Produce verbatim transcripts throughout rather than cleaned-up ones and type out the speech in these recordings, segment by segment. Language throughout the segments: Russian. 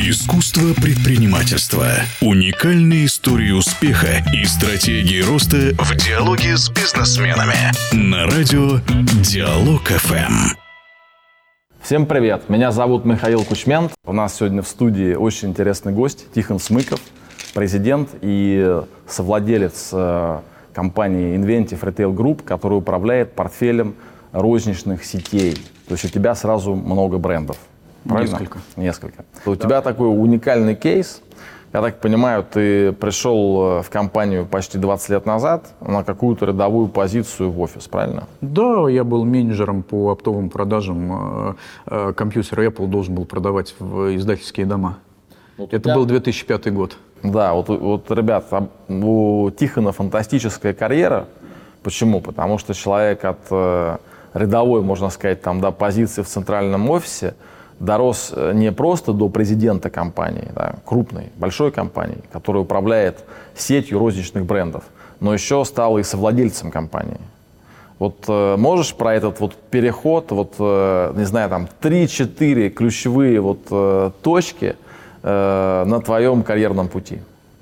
Искусство предпринимательства. Уникальные истории успеха и стратегии роста в диалоге с бизнесменами. На радио Диалог эф эм. Всем привет! Меня зовут Михаил Кучмент. У нас сегодня в студии очень интересный гость Тихон Смыков, президент и совладелец компании Inventive Retail Group, который управляет портфелем розничных сетей. То есть у тебя сразу много брендов. Правильно? Несколько. Несколько. Да. У тебя такой уникальный кейс. Я так понимаю, ты пришел в компанию почти двадцать лет назад на какую-то рядовую позицию в офис, правильно? Да, я был менеджером по оптовым продажам. Компьютер Apple должен был продавать в издательские дома. Вот Это тебя... был две тысячи пятый год. Да, вот, вот, ребят, у Тихона фантастическая карьера. Почему? Потому что человек от э, рядовой, можно сказать, там, до позиции в центральном офисе дорос не просто до президента компании, да, крупной, большой компании, которая управляет сетью розничных брендов, но еще стал и совладельцем компании. Вот э, можешь про этот вот переход, вот, э, не знаю, там, три-четыре ключевые вот, э, точки э, на твоем карьерном пути?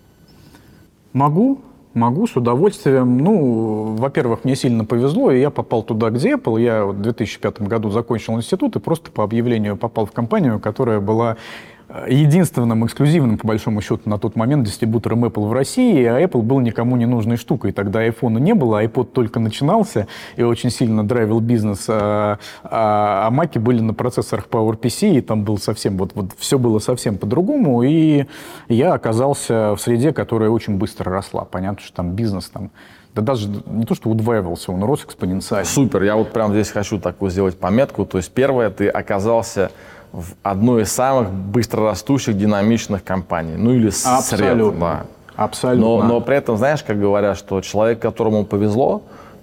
Могу. Могу, с удовольствием. Ну, во-первых, мне сильно повезло, и я попал туда, где Apple. Я в две тысячи пятом году закончил институт и просто по объявлению попал в компанию, которая была единственным эксклюзивным, по большому счету, на тот момент дистрибьютором Apple в России, а Apple был никому не нужной штукой. Тогда айфона не было, iPod только начинался и очень сильно драйвил бизнес, а, а, а Mac'и были на процессорах PowerPC, и там был совсем, вот, вот все было совсем по-другому, и я оказался в среде, которая очень быстро росла. Понятно, что там бизнес там, да даже не то, что удваивался, он рос экспоненциально. Супер, я вот прямо здесь хочу такую сделать пометку. То есть первое, ты оказался в одной из самых быстрорастущих, динамичных компаний. Ну или сред, да. Абсолютно. Но, но при этом, знаешь, как говорят, что человек, которому повезло,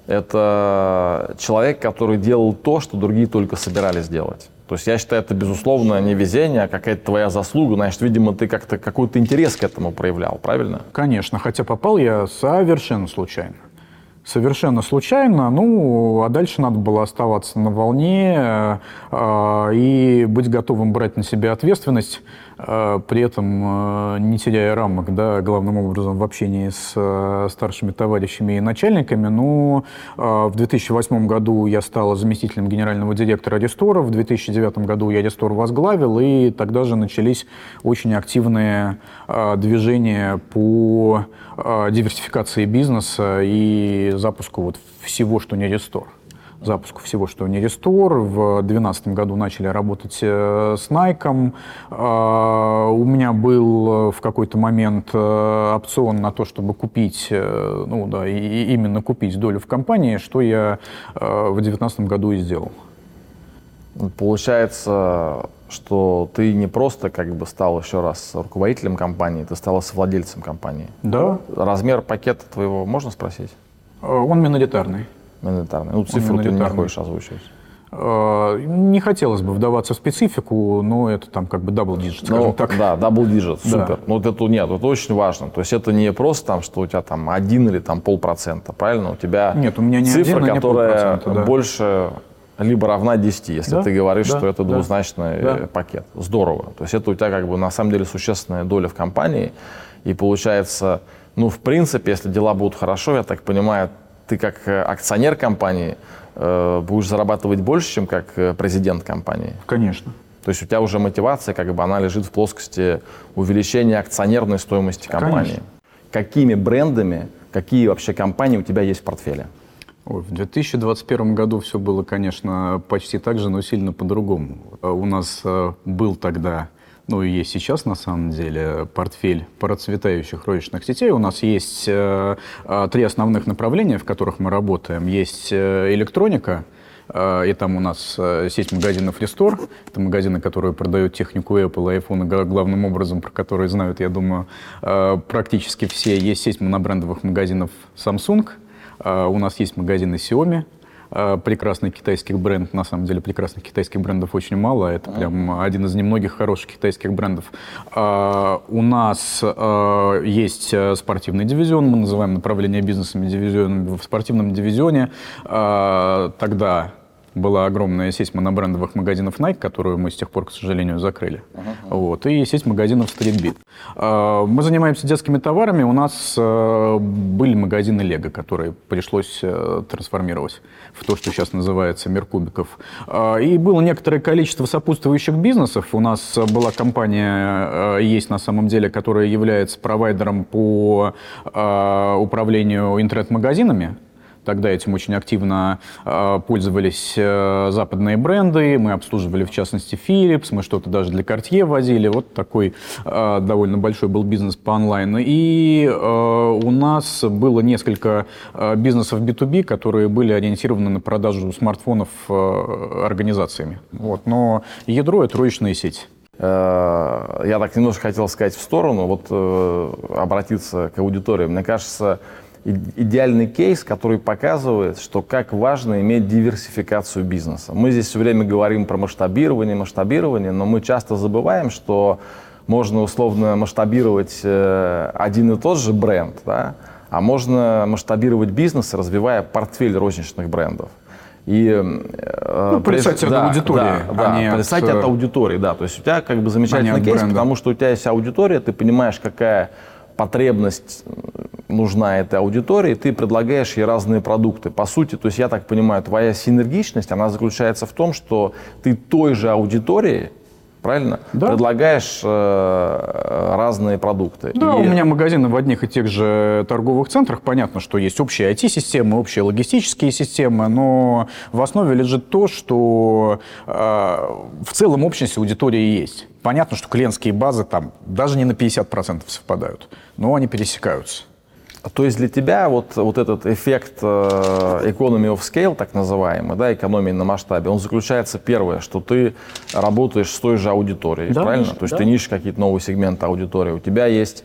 это человек, который делал то, что другие только собирались делать. То есть я считаю, это, безусловно, не везение, а какая-то твоя заслуга. Значит, видимо, ты как-то какой-то интерес к этому проявлял, правильно? Конечно, хотя попал я совершенно случайно. Совершенно случайно, ну, а дальше надо было оставаться на волне э, и быть готовым брать на себя ответственность, э, при этом э, не теряя рамок, да, главным образом в общении с э, старшими товарищами и начальниками. Но э, в две тысячи восьмом году я стал заместителем генерального директора Рестора, в две тысячи девятом году я Рестор возглавил, и тогда же начались очень активные э, движения по э, диверсификации бизнеса и запуску вот всего, что не Рестор. Запуску всего, что не Рестор. В две тысячи двенадцатом году начали работать э, с Nike. Э, у меня был в какой-то момент э, опцион на то, чтобы купить, э, ну да, и, и именно купить долю в компании, что я э, в две тысячи девятнадцатом году и сделал. Получается, что ты не просто как бы стал еще раз руководителем компании, ты стал совладельцем компании. Да. Размер пакета твоего можно спросить? Он миноритарный. Миноритарный. Ну, цифру ты не хочешь озвучивать. Не хотелось бы вдаваться в специфику, но это там как бы double digit, скажем ну, так. Да, double digit, супер. Да. Но вот это нет, это очень важно. То есть это не просто там, что у тебя там один или там полпроцента, правильно? У тебя нет, у меня не цифра, один, которая да. больше либо равна десяти, если да, ты говоришь, да, что это да, двузначный да. пакет. Здорово. То есть это у тебя как бы на самом деле существенная доля в компании. И получается, ну в принципе, если дела будут хорошо, я так понимаю, ты как акционер компании э, будешь зарабатывать больше, чем как президент компании? Конечно. То есть у тебя уже мотивация, как бы она лежит в плоскости увеличения акционерной стоимости компании. Конечно. Какими брендами, какие вообще компании у тебя есть в портфеле? Ой, в две тысячи двадцать первом году все было, конечно, почти так же, но сильно по-другому. У нас был тогда, ну и есть сейчас на самом деле, портфель процветающих розничных сетей. У нас есть э, три основных направления, в которых мы работаем. Есть э, электроника, э, и там у нас э, сеть магазинов Рестор. Это магазины, которые продают технику Apple и iPhone, главным образом, про которые знают, я думаю, э, практически все. Есть сеть монобрендовых магазинов Samsung. Э, у нас есть магазины Xiaomi. Прекрасный китайский бренд. На самом деле прекрасных китайских брендов очень мало. Это прям один из немногих хороших китайских брендов. У нас есть спортивный дивизион. Мы называем направление бизнеса дивизионом. В спортивном дивизионе тогда Была огромная сеть монобрендовых магазинов Nike, которую мы с тех пор, к сожалению, закрыли. Uh-huh. Вот, и сеть магазинов Street Beat. Мы занимаемся детскими товарами. У нас были магазины Lego, которые пришлось трансформировать в то, что сейчас называется мир кубиков. И было некоторое количество сопутствующих бизнесов. У нас была компания, есть на самом деле, которая является провайдером по управлению интернет-магазинами. Тогда этим очень активно э, пользовались э, западные бренды. Мы обслуживали, в частности, Philips, мы что-то даже для Cartier возили. Вот такой э, довольно большой был бизнес по онлайн. И э, у нас было несколько э, бизнесов би ту би, которые были ориентированы на продажу смартфонов э, организациями. Вот. Но ядро — это розничная сеть. Я так немножко хотел сказать в сторону, вот э, обратиться к аудитории. Мне кажется, идеальный кейс, который показывает, что как важно иметь диверсификацию бизнеса. Мы здесь все время говорим про масштабирование, масштабирование, но мы часто забываем, что можно условно масштабировать один и тот же бренд, да, а можно масштабировать бизнес, развивая портфель розничных брендов. И, ну, плясать от да, аудитории, да, да, а не плясать от... от аудитории, да. То есть у тебя как бы замечательный кейс, бренда. Потому что у тебя есть аудитория, ты понимаешь, какая потребность нужна этой аудитории, ты предлагаешь ей разные продукты. По сути, то есть я так понимаю, твоя синергичность, она заключается в том, что ты той же аудитории, правильно, да, предлагаешь э, разные продукты. Да, и... у меня магазины в одних и тех же торговых центрах. Понятно, что есть общие ай ти-системы, общие логистические системы, но в основе лежит то, что э, в целом общность аудитории есть. Понятно, что клиентские базы там даже не на пятьдесят процентов совпадают, но они пересекаются. То есть для тебя вот, вот этот эффект economy of scale, так называемый, да, экономии на масштабе, он заключается, первое, что ты работаешь с той же аудиторией, да, правильно? То есть да, ты не ищешь какие-то новые сегменты аудитории. У тебя есть,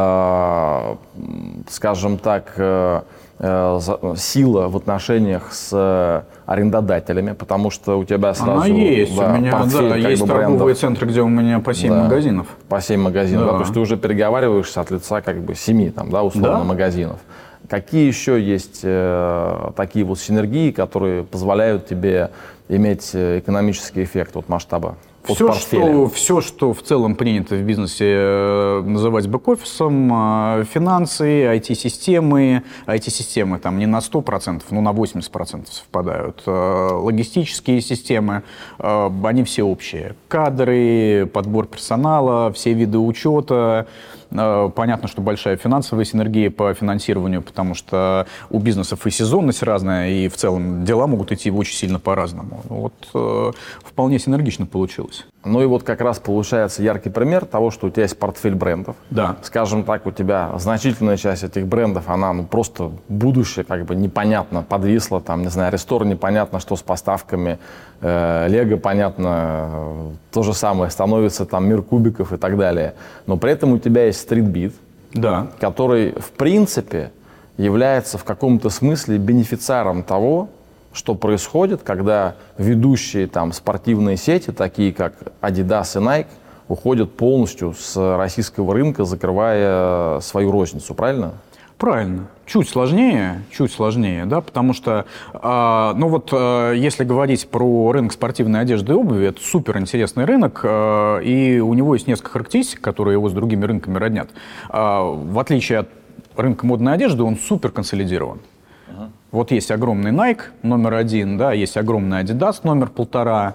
э, скажем так, э, сила в отношениях с арендодателями, потому что у тебя сразу... Она есть. Да, у меня портфель, да, есть торговые брендов. Центры, где у меня по семь да, магазинов. По семь магазинов. Да. Да, то есть ты уже переговариваешься от лица как бы семи, там, да, условно, да, магазинов. Какие еще есть э, такие вот синергии, которые позволяют тебе иметь экономический эффект от масштаба? Все что, все, что в целом принято в бизнесе называть бэк-офисом, финансы, ай ти-системы. ай ти-системы там не на сто процентов, но на восемьдесят процентов совпадают. Логистические системы, они все общие. Кадры, подбор персонала, все виды учета. Понятно, что большая финансовая синергия по финансированию, потому что у бизнесов и сезонность разная, и в целом дела могут идти очень сильно по-разному. Вот э, вполне синергично получилось. Ну и вот как раз получается яркий пример того, что у тебя есть портфель брендов. Да. Скажем так, у тебя значительная часть этих брендов, она ну, просто будущее как бы непонятно подвисла, там, не знаю, Рестор непонятно, что с поставками, Лего, э, понятно, то же самое, становится там мир кубиков и так далее. Но при этом у тебя есть Street Beat, да, который в принципе является в каком-то смысле бенефициаром того, что происходит, когда ведущие там спортивные сети, такие как Adidas и Nike, уходят полностью с российского рынка, закрывая свою розницу, правильно? Правильно. Чуть сложнее, чуть сложнее, да, потому что, э, ну вот, э, если говорить про рынок спортивной одежды и обуви, это супер интересный рынок, э, и у него есть несколько характеристик, которые его с другими рынками роднят. Э, в отличие от рынка модной одежды, он супер консолидирован. Uh-huh. Вот есть огромный Nike номер один, да, есть огромный Adidas номер полтора.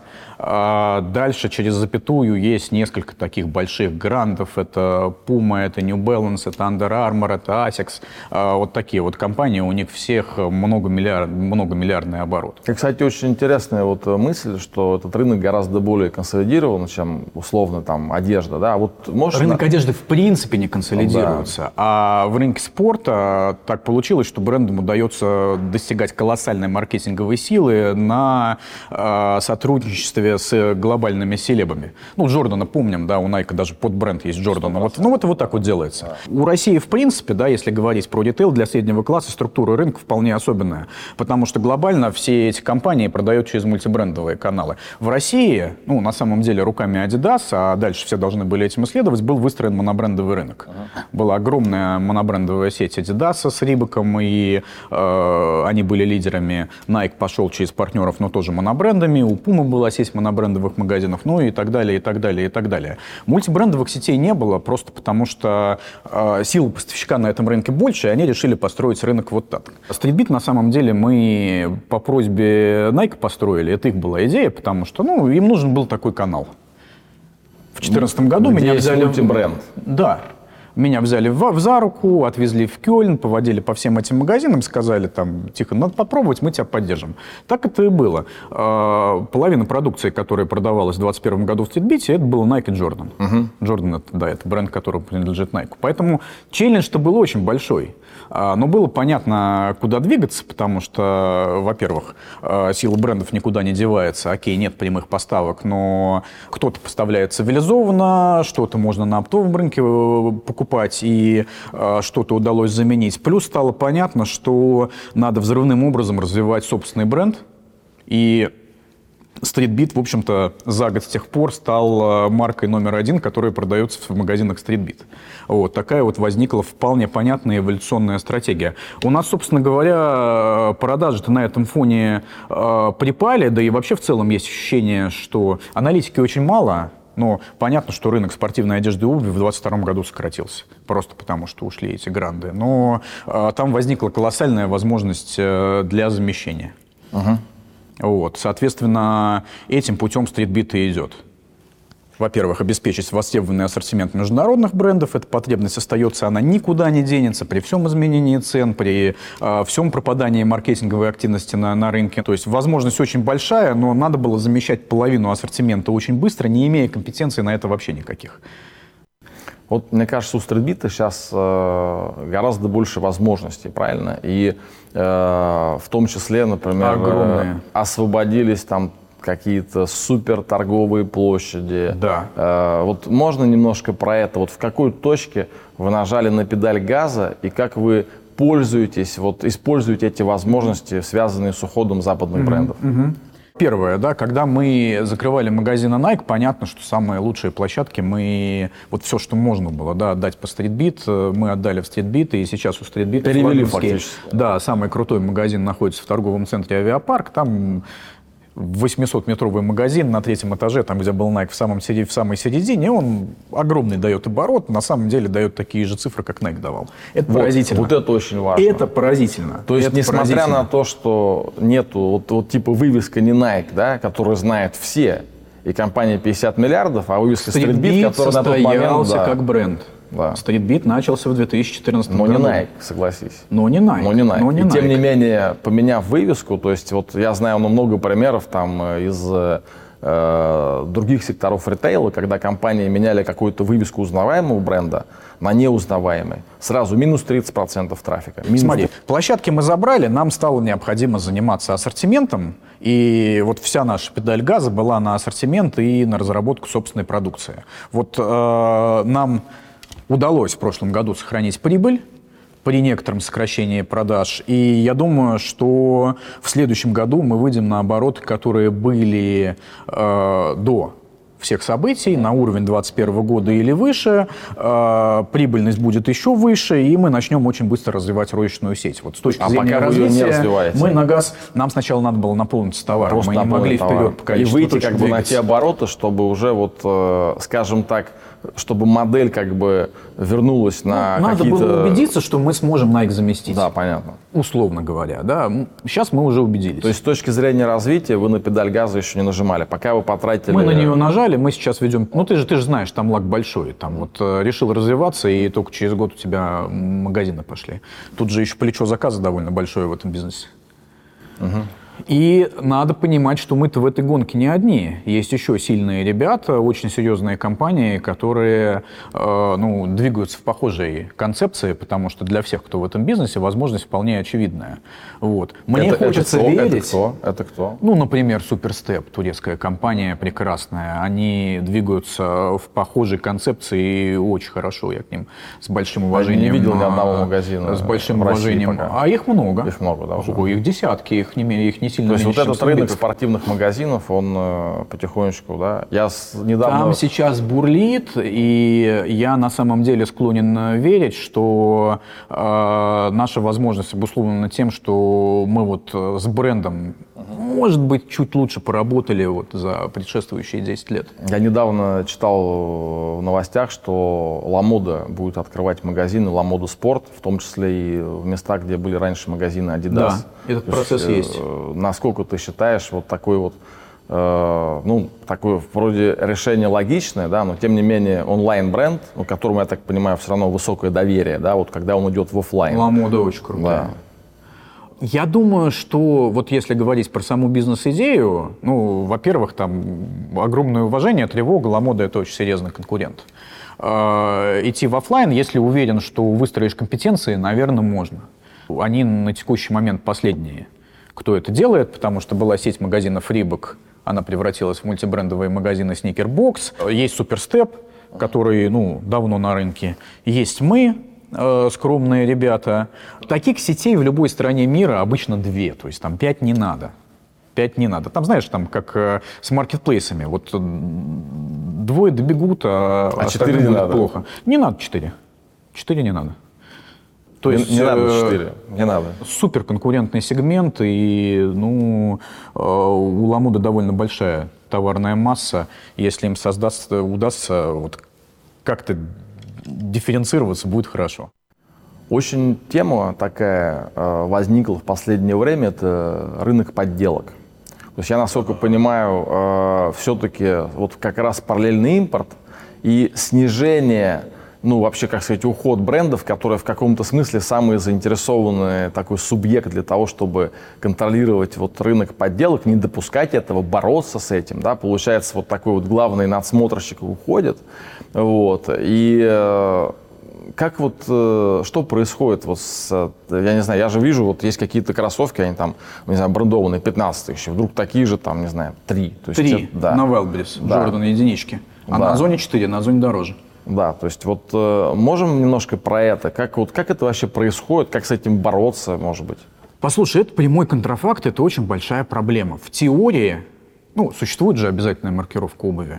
А дальше через запятую есть несколько таких больших грандов. Это Puma, это New Balance, это Under Armour, это Asics. А вот такие вот компании, у них всех многомиллиард, многомиллиардный оборот. И, кстати, очень интересная вот мысль, что этот рынок гораздо более консолидирован, чем условно там одежда. Да? Вот можешь... Рынок одежды в принципе не консолидируется. Да. А в рынке спорта так получилось, что брендам удается достигать колоссальной маркетинговой силы на э, сотрудничестве с глобальными селебами. Ну, Джордана помним, да, у Nike даже под бренд есть Джордана. Вот, ну, вот, вот так вот делается. Да. У России, в принципе, да, если говорить про ритейл, для среднего класса структура рынка вполне особенная. Потому что глобально все эти компании продают через мультибрендовые каналы. В России, ну, на самом деле, руками Adidas, а дальше все должны были этим исследовать, был выстроен монобрендовый рынок. Ага. Была огромная монобрендовая сеть Adidas с Рибаком и э, э, они были лидерами, Nike пошел через партнеров, но тоже монобрендами, у Puma была сеть монобрендовых магазинов, ну и так далее, и так далее, и так далее. Мультибрендовых сетей не было, просто потому что э, сила поставщика на этом рынке больше, и они решили построить рынок вот так. Streetbeat, на самом деле, мы по просьбе Nike построили, это их была идея, потому что, ну, им нужен был такой канал. В две тысячи четырнадцатом году где меня есть взяли... мультибренд. Да. Меня взяли в, в за руку, отвезли в Кёльн, поводили по всем этим магазинам, сказали там, Тихон, надо попробовать, мы тебя поддержим. Так это и было. Половина продукции, которая продавалась в двадцать первом году в Streetbeat, это было Nike и Jordan. Uh-huh. Jordan, это, да, это бренд, который принадлежит Nike. Поэтому челлендж-то был очень большой. Но было понятно, куда двигаться, потому что, во-первых, сила брендов никуда не девается. Окей, нет прямых поставок, но кто-то поставляет цивилизованно, что-то можно на оптовом рынке покупать, и что-то удалось заменить. Плюс стало понятно, что надо взрывным образом развивать собственный бренд. И Streetbeat, в общем-то, за год с тех пор стал маркой номер один, которая продается в магазинах Streetbeat. Вот такая вот возникла вполне понятная эволюционная стратегия. У нас, собственно говоря, продажи-то на этом фоне э, припали, да и вообще в целом есть ощущение, что аналитики очень мало, но понятно, что рынок спортивной одежды и обуви в двадцать втором году сократился, просто потому что ушли эти гранды. Но э, там возникла колоссальная возможность э, для замещения. Uh-huh. Вот, соответственно, этим путем Streetbeat и идет. Во-первых, обеспечить востребованный ассортимент международных брендов. Эта потребность остается, она никуда не денется при всем изменении цен, при э, всем пропадании маркетинговой активности на, на рынке. То есть возможность очень большая, но надо было замещать половину ассортимента очень быстро, не имея компетенций на это вообще никаких. Вот, мне кажется, у Streetbeat сейчас э, гораздо больше возможностей, правильно? И э, в том числе, например, э, освободились там какие-то супер торговые площади. Да. Э, вот можно немножко про это? Вот в какой точке вы нажали на педаль газа и как вы пользуетесь, вот используете эти возможности, связанные с уходом западных mm-hmm. брендов? Mm-hmm. Первое, да, когда мы закрывали магазины Nike, понятно, что самые лучшие площадки мы, вот все, что можно было, да, отдать по Streetbeat, мы отдали в Streetbeat, и сейчас у Streetbeat перевели фактически. Да, самый крутой магазин находится в торговом центре Авиапарк, там восьмисотметровый магазин на третьем этаже, там, где был Nike в, самом, в самой середине, он огромный дает оборот, на самом деле дает такие же цифры, как Nike давал. Это вот, поразительно. Вот это очень важно. Это поразительно. То есть, это несмотря на то, что нету, вот, вот типа вывеска не Nike, да, которую знают все, и компания пятьдесят миллиардов, а вывеска Streetbeat, который на тот момент... Да, как бренд. Да. Streetbeat начался в две тысячи четырнадцатом году. Но не Nike, согласись. Но не Nike. Но не Nike. Но не и Nike. тем не менее, поменяв вывеску, то есть вот я знаю ну, много примеров там из э, других секторов ритейла, когда компании меняли какую-то вывеску узнаваемого бренда на неузнаваемый. Сразу минус тридцать процентов трафика. Минус Смотри, площадки мы забрали, нам стало необходимо заниматься ассортиментом, и вот вся наша педаль газа была на ассортимент и на разработку собственной продукции. Вот э, нам удалось в прошлом году сохранить прибыль при некотором сокращении продаж. И я думаю, что в следующем году мы выйдем на обороты, которые были э, до всех событий, на уровень двадцать первого года или выше. Э, прибыльность будет еще выше, и мы начнем очень быстро развивать розничную сеть. Вот с точки а зрения пока развития, вы ее не развиваете. Мы на газ... Нам сначала надо было наполниться товаром. Просто мы не могли товар. вперед по количеству и выйти точек как бы на двигаться. те обороты, чтобы уже вот, э, скажем так, чтобы модель как бы вернулась на ну, какие-то... Надо было убедиться, что мы сможем Nike заместить. Да, понятно. Условно говоря, да. Сейчас мы уже убедились. То есть с точки зрения развития вы на педаль газа еще не нажимали, пока вы потратили... Мы на нее нажали, мы сейчас ведем... Ну, ты же, ты же знаешь, там лак большой. Там вот э, решил развиваться, и только через год у тебя магазины пошли. Тут же еще плечо заказа довольно большое в этом бизнесе. Угу. И надо понимать, что мы-то в этой гонке не одни. Есть еще сильные ребята, очень серьезные компании, которые э, ну, двигаются в похожей концепции, потому что для всех, кто в этом бизнесе, возможность вполне очевидная. Вот. Мне это, хочется это кто? верить... Это кто? Это кто? Ну, например, Суперстеп, турецкая компания прекрасная. Они двигаются в похожей концепции и очень хорошо. Я к ним с большим уважением... Я не видел ни одного магазина С большим в России уважением. пока. А их много. Их много, да? Уже. Ого, их десятки, их не, их не сильно То есть меньше, вот этот чем рынок Сумбитов. спортивных магазинов, он э, потихонечку, да? Я с, недавно... Там сейчас бурлит, и я на самом деле склонен верить, что э, наша возможность обусловлена тем, что мы вот с брендом, может быть, чуть лучше поработали вот за предшествующие десять лет. Я недавно читал в новостях, что Ламода будет открывать магазины Ламода Спорт, в том числе и в местах, где были раньше магазины Adidas. Да, этот То процесс есть. Э, насколько ты считаешь, вот такой вот, э, ну, такое вроде решение логичное, да, но тем не менее онлайн-бренд, ну, которому, я так понимаю, все равно высокое доверие, да, вот когда он идет в офлайн. Ламода очень крутая. Да. Я думаю, что вот если говорить про саму бизнес-идею, ну, во-первых, там огромное уважение, тревога, Ламода — это очень серьезный конкурент. Э, идти в офлайн, если уверен, что выстроишь компетенции, наверное, можно. Они на текущий момент последние, кто это делает, потому что была сеть магазинов Reebok, она превратилась в мультибрендовые магазины Sneakerbox. Есть Суперстеп, который, ну, давно на рынке. Есть мы, э, скромные ребята. Таких сетей в любой стране мира обычно две, то есть там пять не надо. Пять не надо. Там, знаешь, там как э, с маркетплейсами. Вот э, двое добегут, а, А остальным четыре не будет надо? плохо. Не надо четыре. Четыре не надо. То Не, есть, не надо э, четыре, не надо. суперконкурентный сегмент, и ну, э, у Ламода довольно большая товарная масса. Если им создастся, удастся вот, как-то дифференцироваться, будет хорошо. Очень тема такая э, возникла в последнее время, это рынок подделок. То есть я, насколько понимаю, э, все-таки вот как раз параллельный импорт и снижение, ну вообще, как сказать, уход брендов, которые в каком-то смысле самые заинтересованные такой субъект для того, чтобы контролировать вот рынок подделок, не допускать этого, бороться с этим, да, получается вот такой вот главный надсмотрщик уходит, вот, и э, как вот, э, что происходит вот с, я не знаю, я же вижу, вот есть какие-то кроссовки, они там, не знаю, брендованные, пятнадцать тысяч, вдруг такие же там, не знаю, три. То есть Три это, да. на Wildberries, Да. Джордан единички. А Да. на Озоне четыре, на Озоне дороже. Да, то есть вот э, можем немножко про это, как, вот, как это вообще происходит, как с этим бороться, может быть? Послушай, это прямой контрафакт, это очень большая проблема. В теории, ну, существует же обязательная маркировка обуви.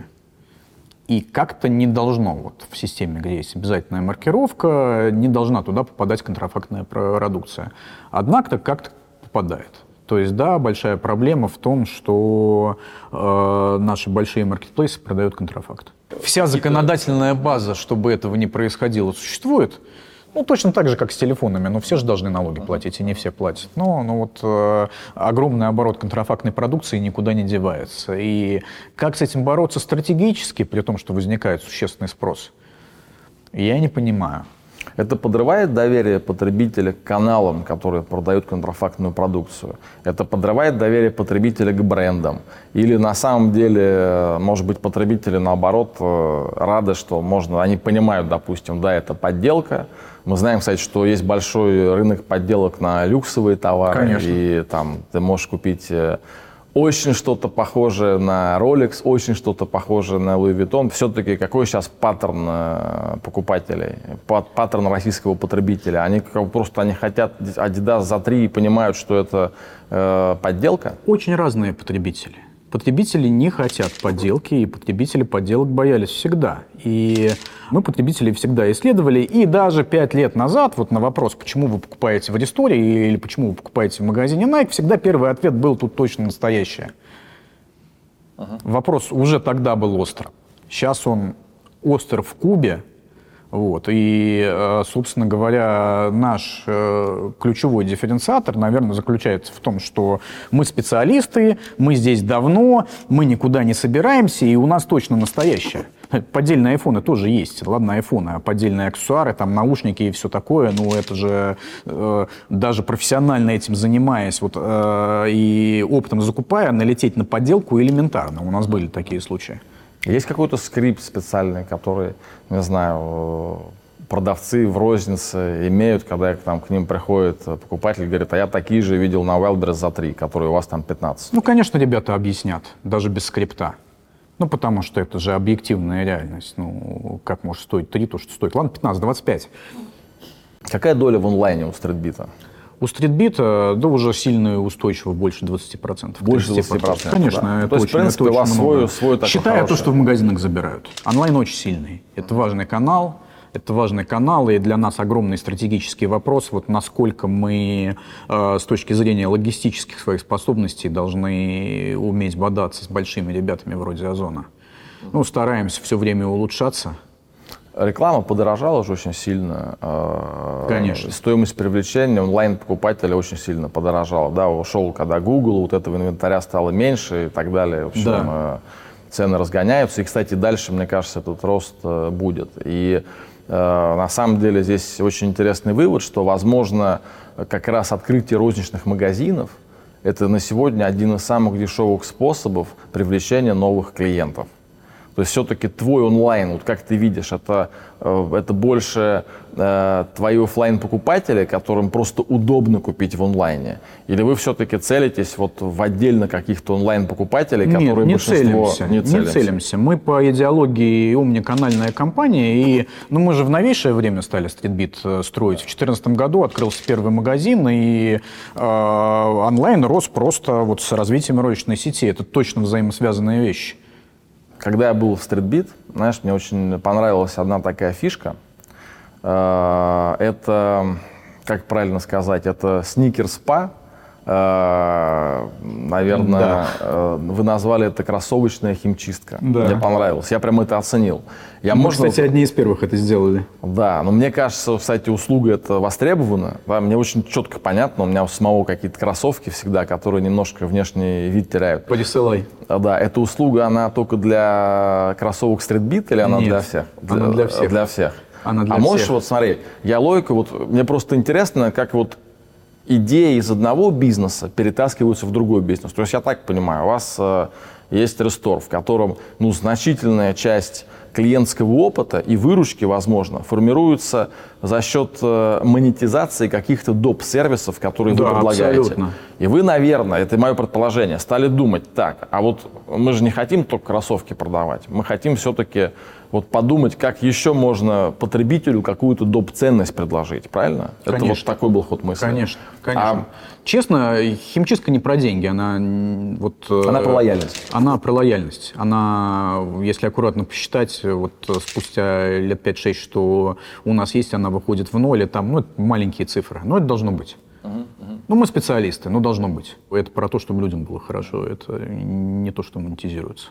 И как-то не должно, вот в системе, где есть обязательная маркировка, не должна туда попадать контрафактная продукция. Однако как-то попадает. То есть, да, большая проблема в том, что э, наши большие маркетплейсы продают контрафакт. Вся законодательная база, чтобы этого не происходило, существует. Ну, точно так же, как с телефонами. Но все же должны налоги платить, и не все платят. Но, но вот э, огромный оборот контрафактной продукции никуда не девается. И как с этим бороться стратегически, при том, что возникает существенный спрос, я не понимаю. Это подрывает доверие потребителя к каналам, которые продают контрафактную продукцию? Это подрывает доверие потребителя к брендам? Или на самом деле, может быть, потребители, наоборот, рады, что можно, они понимают, допустим, да, это подделка. Мы знаем, кстати, что есть большой рынок подделок на люксовые товары. Конечно. И там ты можешь купить очень что-то похожее на Rolex, очень что-то похожее на Louis Vuitton. Все-таки какой сейчас паттерн покупателей, паттерн российского потребителя? Они просто они хотят Adidas за три и понимают, что это э, подделка? Очень разные потребители. Потребители не хотят подделки, и потребители подделок боялись всегда. И мы потребителей всегда исследовали. И даже пять лет назад, вот на вопрос, почему вы покупаете в Ресторе или почему вы покупаете в магазине Nike, всегда первый ответ был тут точно настоящее. Uh-huh. Вопрос уже тогда был остр. Сейчас он остр в кубе. Вот. И, собственно говоря, наш э, ключевой дифференциатор, наверное, заключается в том, что мы специалисты, мы здесь давно, мы никуда не собираемся, и у нас точно настоящее. Поддельные айфоны тоже есть. Ладно, айфоны, а поддельные аксессуары, там, наушники и все такое, ну, это же э, даже профессионально этим занимаясь вот, э, и оптом закупая, налететь на подделку элементарно. У нас были такие случаи. Есть какой-то скрипт специальный, который, не знаю, продавцы в рознице имеют, когда там к ним приходит покупатель и говорит, а я такие же видел на Wildberries за три, которые у вас там пятнадцать. Ну, конечно, ребята объяснят, даже без скрипта. Ну, потому что это же объективная реальность. Ну, как может стоить три, то, что стоит. Ладно, пятнадцать, двадцать пять. Какая доля в онлайне у Стритбита? У стритбита, да, уже сильно и устойчиво, больше двадцати процентов. Больше двадцати процентов, конечно, да. это То есть, очень, в принципе, это у вас очень свой, много. свой такой Считая хороший. то, что в магазинах забирают. Онлайн очень сильный. Это важный канал. Это важный канал, и для нас огромный стратегический вопрос, вот насколько мы э, с точки зрения логистических своих способностей должны уметь бодаться с большими ребятами вроде Озона. Ну, стараемся все время улучшаться. Реклама подорожала уже очень сильно. Конечно. Стоимость привлечения онлайн-покупателя очень сильно подорожала. Да, ушел, когда Google, вот этого инвентаря стало меньше и так далее. В общем, да. Цены разгоняются. И, кстати, дальше, мне кажется, этот рост будет. И на самом деле здесь очень интересный вывод, что, возможно, как раз открытие розничных магазинов – это на сегодня один из самых дешевых способов привлечения новых клиентов. То есть все-таки твой онлайн, вот как ты видишь, это, это больше э, твои офлайн-покупатели, которым просто удобно купить в онлайне? Или вы все-таки целитесь вот в отдельно каких-то онлайн-покупателей, которые Нет, не большинство целимся, не целимся? Не целимся. Мы по идеологии умниканальная компания, и ну, мы же в новейшее время стали стритбит строить. В две тысячи четырнадцатом году открылся первый магазин, и э, онлайн рос просто вот с развитием розничной сети. Это точно взаимосвязанные вещи. Когда я был в стритбит, знаешь, мне очень понравилась одна такая фишка. Это, как правильно сказать, это сникерс-спа. Наверное, да. Вы назвали это кроссовочная химчистка. Да. Мне понравилось. Я прям это оценил. Я, Мы, можно... кстати, одни из первых это сделали. Да, но мне кажется, кстати, услуга эта востребована. Да, мне очень четко понятно. У меня у самого какие-то кроссовки всегда, которые немножко внешний вид теряют. Присылай. Да, эта услуга, она только для кроссовок стритбит или она Нет, для всех? Она для всех. Для всех. Она для а всех. можешь вот смотри, я логику, вот мне просто интересно, как вот идеи из одного бизнеса перетаскиваются в другой бизнес. То есть я так понимаю, у вас э, есть рестор, в котором ну, значительная часть клиентского опыта и выручки, возможно, формируется за счет э, монетизации каких-то доп-сервисов, которые да, вы предлагаете. Абсолютно. И вы, наверное, это мое предположение, стали думать, так, а вот мы же не хотим только кроссовки продавать, мы хотим все-таки вот подумать, как еще можно потребителю какую-то доп-ценность предложить, правильно? Конечно. Это вот такой был ход мысли. Конечно, конечно. А... Честно, химчистка не про деньги, она вот... Она про лояльность. Она про лояльность. Она, если аккуратно посчитать, вот спустя лет пять-шесть, что у нас есть, она выходит в ноль, и там, ну, это маленькие цифры, но это должно быть. Uh-huh, uh-huh. Ну, мы специалисты, но должно быть. Это про то, чтобы людям было хорошо, это не то, что монетизируется.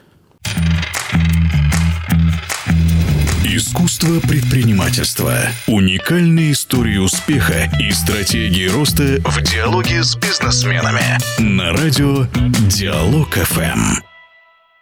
Искусство предпринимательства. Уникальные истории успеха и стратегии роста в диалоге с бизнесменами. На радио Диалог эф эм.